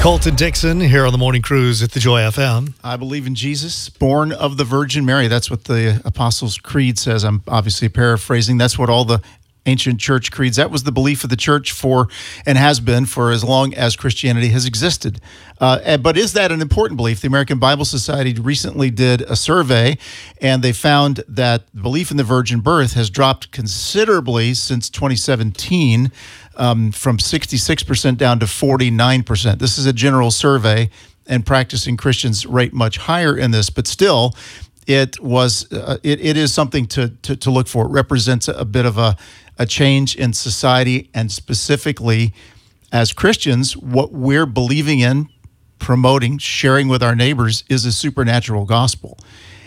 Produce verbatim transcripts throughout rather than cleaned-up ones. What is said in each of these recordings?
Colton Dixon here on the Morning Cruise at the Joy F M. I believe in Jesus, born of the Virgin Mary. That's what the Apostles' Creed says. I'm obviously paraphrasing. That's what all the ancient church creeds, that was the belief of the church for, and has been for as long as Christianity has existed. Uh, but is that an important belief? The American Bible Society recently did a survey, and they found that belief in the virgin birth has dropped considerably since twenty seventeen, um, from sixty-six percent down to forty-nine percent. This is a general survey, and practicing Christians rate much higher in this, but still, it was uh, it, it is something to, to to look for. It represents a bit of a a change in society, and specifically as Christians, what we're believing in, promoting, sharing with our neighbors is a supernatural gospel.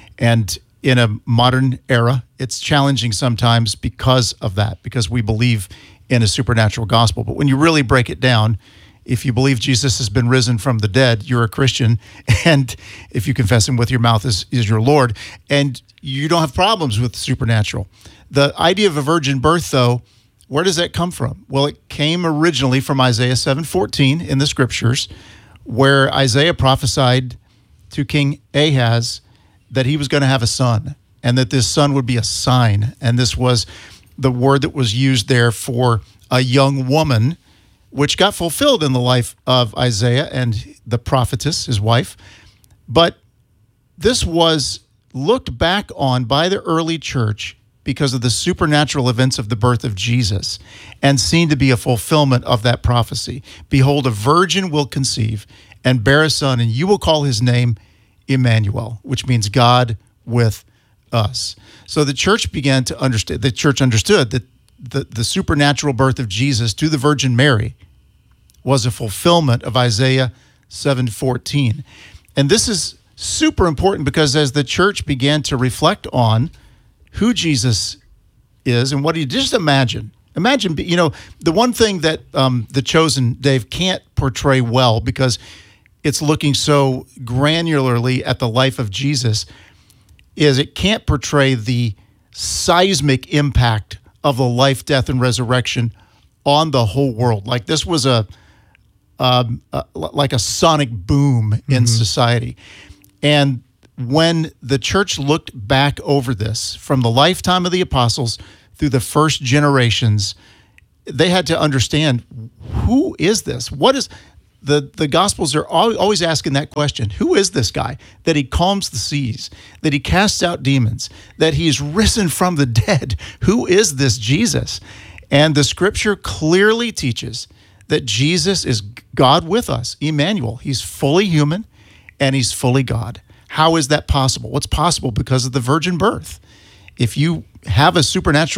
And in a modern era, it's challenging sometimes because of that, because we believe in a supernatural gospel. But when you really break it down, if you believe Jesus has been risen from the dead, you're a Christian. And if you confess him with your mouth as is your Lord, and you don't have problems with supernatural. The idea of a virgin birth, though, where does that come from? Well, it came originally from Isaiah seven fourteen in the scriptures, where Isaiah prophesied to King Ahaz that he was going to have a son, and that this son would be a sign. And this was the word that was used there for a young woman, which got fulfilled in the life of Isaiah and the prophetess, his wife. But this was looked back on by the early church because of the supernatural events of the birth of Jesus, and seen to be a fulfillment of that prophecy. Behold, a virgin will conceive and bear a son, and you will call his name Emmanuel, which means God with us. So the church began to understand, the church understood that the, the supernatural birth of Jesus to the Virgin Mary was a fulfillment of Isaiah seven fourteen. And this is super important because as the church began to reflect on who Jesus is and what he, just imagine, imagine, you know, the one thing that um, The Chosen, Dave, can't portray well because it's looking so granularly at the life of Jesus is it can't portray the seismic impact of the life, death, and resurrection on the whole world. Like this was a, um, uh, like a sonic boom in mm-hmm. society. And when the church looked back over this, from the lifetime of the apostles through the first generations, they had to understand, who is this? What is, the, the Gospels are always asking that question, who is this guy? That he calms the seas, that he casts out demons, that he's risen from the dead. Who is this Jesus? And the scripture clearly teaches that Jesus is God with us, Emmanuel. He's fully human and he's fully God. How is that possible? What's possible? Because of the virgin birth. If you have a supernatural